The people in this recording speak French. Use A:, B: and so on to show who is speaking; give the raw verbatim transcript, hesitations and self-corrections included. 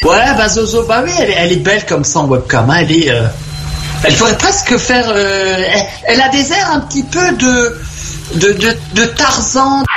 A: Ouais, bah Zozo, bah oui, elle, est- elle est belle comme ça en webcam. Hein, elle est, euh, elle pourrait presque faire. euh, elle, elle a des airs un petit peu de de de, de Tarzan.